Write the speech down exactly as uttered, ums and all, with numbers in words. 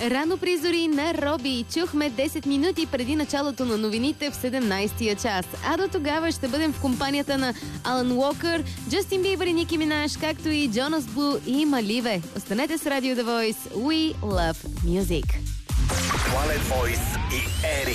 Рано при зори на Роби. Чухме десет минути преди началото на новините в седемнайсетия час. А до тогава ще бъдем в компанията на Алан Уокър, Джастин Бибър и Ники Минаж, както и Джонас Блу и Маливе. Останете с Радио The Voice. We love music. Planet Voice и Ери.